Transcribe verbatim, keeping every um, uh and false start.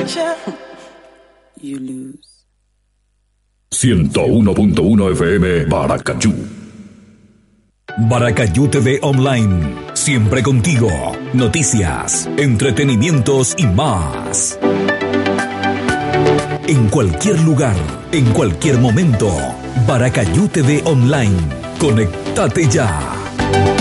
You lose. ciento uno punto uno F M Baracayú. Baracayú T V Online, siempre contigo. Noticias, entretenimientos y más. En cualquier lugar, en cualquier momento. Baracayú T V Online. Conéctate ya.